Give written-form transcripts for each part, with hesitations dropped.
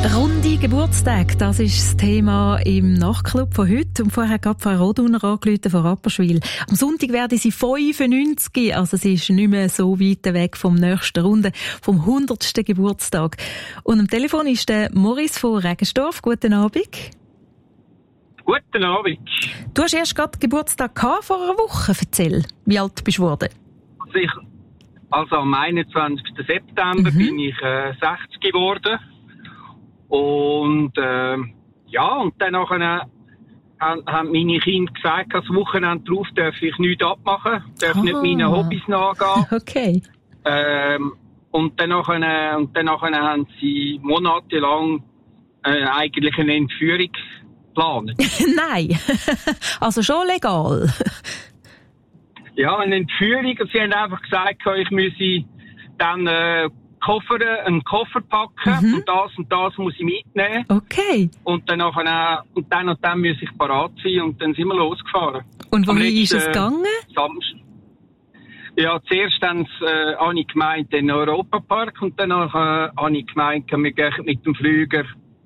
Runde Geburtstag, das ist das Thema im Nachtclub von heute. Und vorher gab Frau Roduner angerufen von Rapperswil. Am Sonntag werde sie 95, also sie ist nicht mehr so weit weg vom nächsten Runde, vom 100. Geburtstag. Und am Telefon ist der Morris von Regensdorf. Guten Abend. Guten Abend. Du hast erst gerade Geburtstag gehabt, vor einer Woche. Erzähl, wie alt bist du geworden? Also am 21. September bin ich 60 geworden. Und und dann haben meine Kinder gesagt, das Wochenende drauf darf ich nichts abmachen, darf nicht meinen Hobbys nachgehen. Okay. Und dann haben sie monatelang eigentlich eine Entführung geplant. Nein, also schon legal. Ja, eine Entführung. Sie haben einfach gesagt, ich müsse dann einen Koffer packen und das muss ich mitnehmen. Okay. Und dann muss ich parat sein und dann sind wir losgefahren. Und wohin ist es gegangen? Samstag. Ja, zuerst habe ich gemeint den Europapark und dann habe ich gemeint, wir gehen mit dem Flüger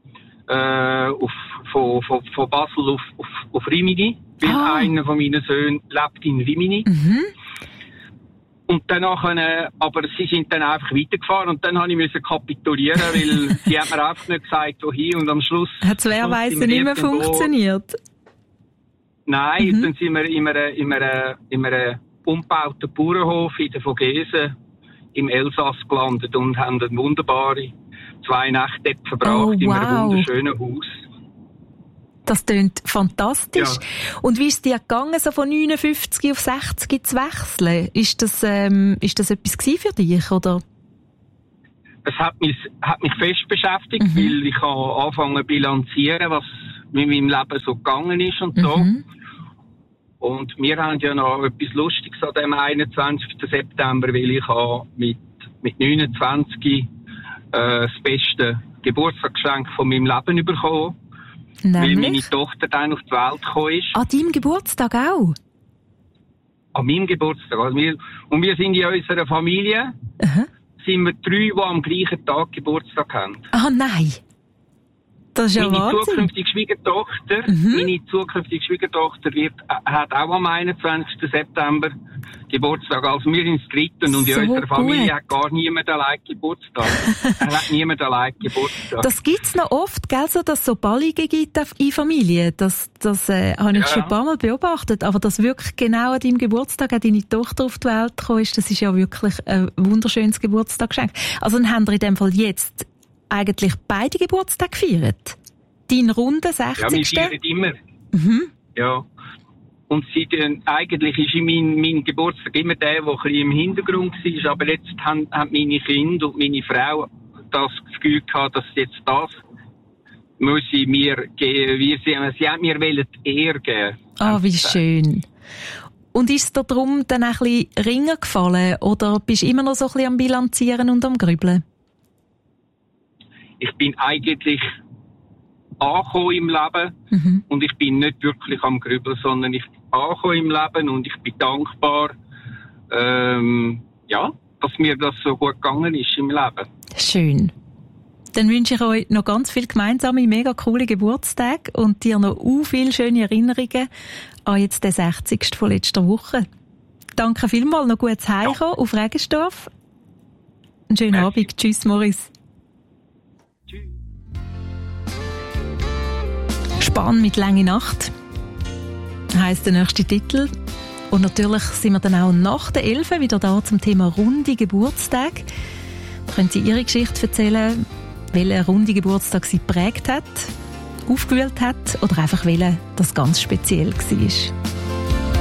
von Basel auf Rimini, weil einer von meinen Söhnen lebt in Rimini. Und aber sie sind dann einfach weitergefahren und dann musste ich kapitulieren, weil sie hat mir einfach nicht gesagt, wohin und am Schluss... Hat es wehrweise nicht mehr funktioniert? Nein, dann sind wir in einem umgebauten Bauernhof in der Vogesen im Elsass gelandet und haben eine wunderbare 2 Nächte dort verbracht in einem wunderschönen Haus. Das klingt fantastisch. Ja. Und wie ist es dir gegangen, so von 59 auf 60 zu wechseln? Ist das etwas gewesen für dich, oder? Es hat mich fest beschäftigt, weil ich angefangen zu bilanzieren, was mit meinem Leben so gegangen ist und so. Und wir haben ja noch etwas Lustiges an dem 21. September, weil ich mit 29 das beste Geburtstagsgeschenk von meinem Leben bekommen. Weil meine Tochter dann auf die Welt gekommen ist. An deinem Geburtstag auch? An meinem Geburtstag. Und wir sind in unserer Familie, sind wir 3, die am gleichen Tag Geburtstag haben. Ah, nein. Das ist ja meine Wahnsinn. Meine zukünftige Schwiegertochter hat auch am 21. September Geburtstag. Also wir sind das Dritte und in unserer Familie hat gar niemand allein Geburtstag. Hat niemand allein Geburtstag. Das gibt's noch oft, gell, so, dass es so Ballige gibt in Familien. Das habe ich schon ein paar Mal beobachtet. Aber dass wirklich genau an deinem Geburtstag deine Tochter auf die Welt gekommen ist, das ist ja wirklich ein wunderschönes Geburtstagsgeschenk. Also dann haben wir in dem Fall jetzt eigentlich beide Geburtstage gefeiert? Dein runde 60. Ja, wir feiern immer. Ja. Und eigentlich ist mein Geburtstag immer der ein bisschen im Hintergrund war. Aber jetzt haben meine Kinder und meine Frau das Gefühl gehabt, dass jetzt das muss ich mir geben. Sie haben mir die Ehre geben. Ah, wie schön. Und ist es dir darum dann ein bisschen Ringer gefallen? Oder bist du immer noch so ein bisschen am Bilanzieren und am Grübeln? Ich bin eigentlich angekommen im Leben und ich bin nicht wirklich am Grübeln, sondern ich bin angekommen im Leben und ich bin dankbar, dass mir das so gut gegangen ist im Leben. Schön. Dann wünsche ich euch noch ganz viele gemeinsame, mega coole Geburtstage und dir noch viele schöne Erinnerungen an jetzt den 60. von letzter Woche. Danke vielmals, noch gutes Heimkommen auf Regensdorf. Einen schönen Abend. Tschüss, Morris. Spann mit Lange Nacht heisst der nächste Titel. Und natürlich sind wir dann auch nach der 11 wieder da zum Thema runde Geburtstag. Da können Sie Ihre Geschichte erzählen, welcher runde Geburtstag Sie geprägt hat, aufgewühlt hat oder einfach welcher das ganz speziell war.